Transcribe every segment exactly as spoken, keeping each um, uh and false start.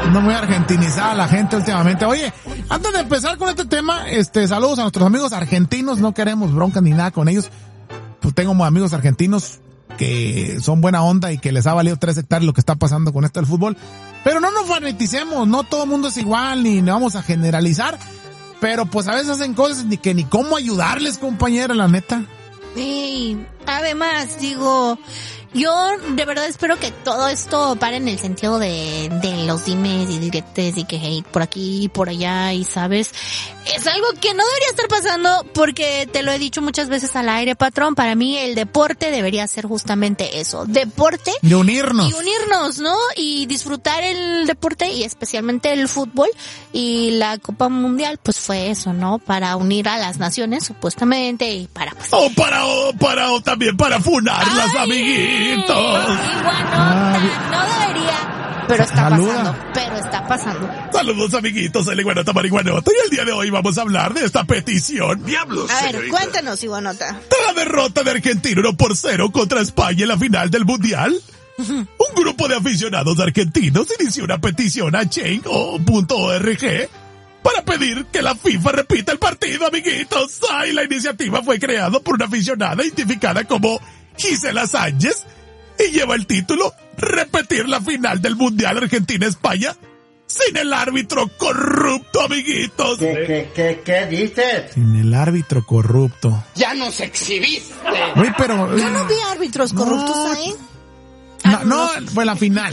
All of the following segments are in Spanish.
No muy argentinizada la gente últimamente. Oye, antes de empezar con este tema, este, saludos a nuestros amigos argentinos. No queremos bronca ni nada con ellos. Pues tengo amigos argentinos que son buena onda y que les ha valido tres hectáreas lo que está pasando con esto del fútbol. Pero no nos fanaticemos, no todo el mundo es igual, ni no vamos a generalizar. Pero pues a veces hacen cosas ni que ni cómo ayudarles, compañera, la neta. Sí, además, digo, yo de verdad espero que todo esto pare en el sentido de, de los dimes y diretes y que hate por aquí y por allá, y sabes, es algo que no debería estar pasando porque te lo he dicho muchas veces al aire, patrón. Para mí el deporte debería ser justamente eso, deporte. De unirnos. Y unirnos, ¿no? Y disfrutar el deporte y especialmente el fútbol, y la Copa Mundial pues fue eso, ¿no? Para unir a las naciones supuestamente y para pues... Oh, para, oh, para, oh, también para funarlas, Ay, amiguitos. Iguanota, no debería, pero está Saluda. pasando, pero está pasando. Saludos, amiguitos, soy el Iguanota Marihuanota, y el día de hoy vamos a hablar de esta petición. ¡Diablos! A ver, cuéntanos, Iguanota. Tras la derrota de Argentina uno por cero contra España en la final del Mundial, un grupo de aficionados argentinos inició una petición a change punto org para pedir que la FIFA repita el partido, amiguitos. Ay, la iniciativa fue creada por una aficionada identificada como Gisela Sánchez y lleva el título Repetir la final del Mundial Argentina-España sin el árbitro corrupto, amiguitos. ¿Qué, qué, qué, qué dices? Sin el árbitro corrupto. ¡Ya nos exhibiste! Oye, pero... Yo no vi árbitros corruptos No. ahí. No, no, fue la final.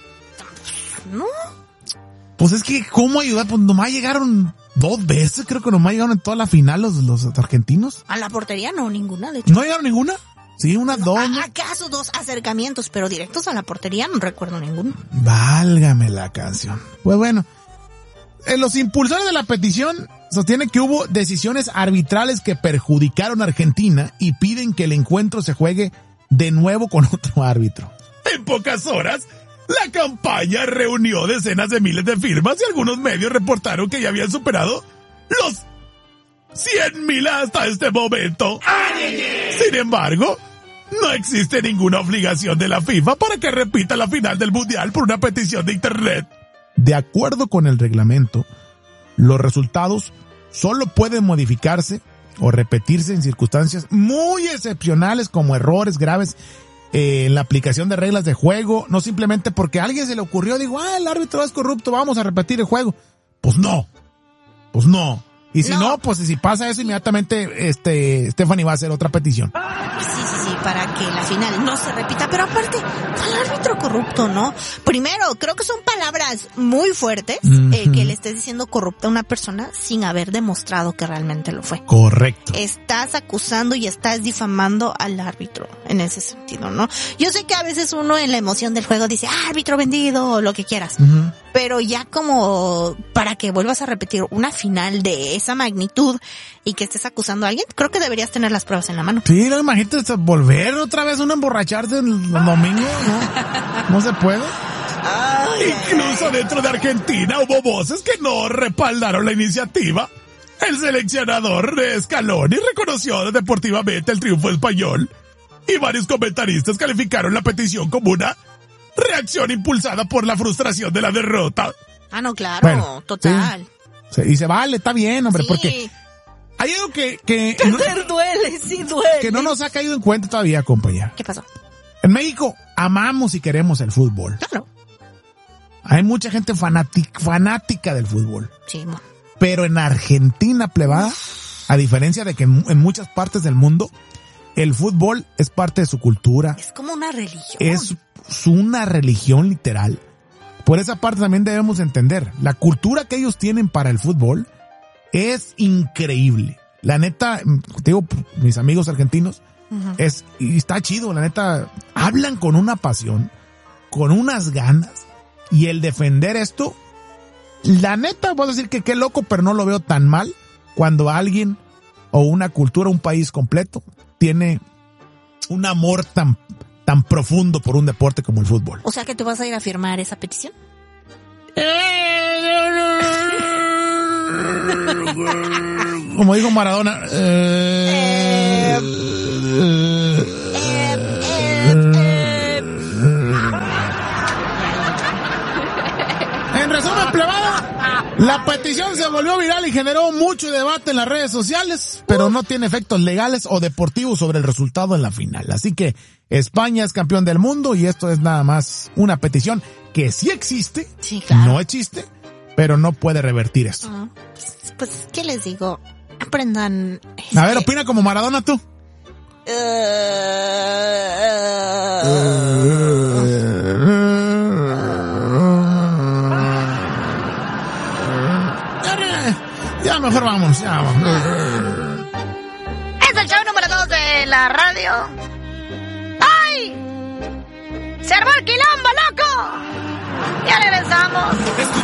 No. Pues es que, ¿cómo ayudar? Pues nomás llegaron dos veces, creo que nomás llegaron en toda la final los, los argentinos. A la portería no, ninguna, de hecho. ¿No llegaron ninguna? Sí, unas dos. ¿no? ¿A- ¿Acaso dos acercamientos, pero directos a la portería? No recuerdo ninguno. Válgame la canción. Pues bueno, eh, los impulsores de la petición sostienen que hubo decisiones arbitrales que perjudicaron a Argentina y piden que el encuentro se juegue de nuevo con otro árbitro. En pocas horas, la campaña reunió decenas de miles de firmas y algunos medios reportaron que ya habían superado los cien mil hasta este momento. Sin embargo, no existe ninguna obligación de la FIFA para que repita la final del Mundial por una petición de Internet. De acuerdo con el reglamento, los resultados solo pueden modificarse o repetirse en circunstancias muy excepcionales como errores graves eh, en la aplicación de reglas de juego, no simplemente porque a alguien se le ocurrió, digo, ah, el árbitro es corrupto, vamos a repetir el juego. Pues no, pues no. Y si no, No. pues si pasa eso, inmediatamente este Stephanie va a hacer otra petición. Sí, sí, sí, para que la final no se repita. Pero aparte, ¿cuál árbitro corrupto, no? Primero, creo que son palabras muy fuertes, Ujú. eh, que le estés diciendo corrupta a una persona sin haber demostrado que realmente lo fue. Correcto. Estás acusando y estás difamando al árbitro en ese sentido, ¿no? Yo sé que a veces uno en la emoción del juego dice, ah, árbitro vendido, o lo que quieras. Ujú. Pero ya como para que vuelvas a repetir una final de esa magnitud y que estés acusando a alguien, creo que deberías tener las pruebas en la mano. Sí, no, imagínate esto, volver otra vez a uno emborracharse el domingo, ¿no? No se puede. Incluso dentro de Argentina hubo voces que no respaldaron la iniciativa. El seleccionador de Scaloni reconoció deportivamente el triunfo español y varios comentaristas calificaron la petición como una reacción impulsada por la frustración de la derrota. Ah, no, claro, Bueno, total. Sí, y se vale, está bien, hombre, Sí. porque hay algo que, que, no, Perder duele, sí duele. que no nos ha caído en cuenta todavía, compañera. ¿Qué pasó? En México amamos y queremos el fútbol. Claro. Hay mucha gente fanática, fanática del fútbol. Sí, mo. Pero en Argentina, plebada, a diferencia de que en, en muchas partes del mundo, el fútbol es parte de su cultura. Es como una religión. Es su- una religión literal. Por esa parte también debemos entender. La cultura que ellos tienen para el fútbol es increíble. La neta, te digo, mis amigos argentinos, Ujú. es, y está chido, la neta, hablan con una pasión, con unas ganas, y el defender esto, la neta, voy a decir que qué loco, pero no lo veo tan mal cuando alguien o una cultura, un país completo, tiene un amor tan, tan profundo por un deporte como el fútbol. O sea que tú vas a ir a firmar esa petición. Como dijo Maradona, eh, En resumen, plebada, la petición se volvió viral y generó mucho debate en las redes sociales, pero no tiene efectos legales o deportivos sobre el resultado en la final. Así que España es campeón del mundo y esto es nada más una petición que sí existe, sí, claro. No existe, pero no puede revertir eso. Uh, pues, pues, ¿qué les digo? Aprendan. Este... A ver, opina como Maradona tú. Uh, Ya mejor vamos, ya vamos. Es el show número dos de la radio. ¡Ay! ¡Se armó el quilombo, loco! Ya regresamos.